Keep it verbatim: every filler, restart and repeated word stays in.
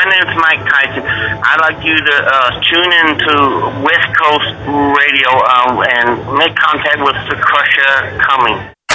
name is Mike Tyson. I'd like you to uh, tune in to West Coast Radio um, and make contact with the Crusher Cummings.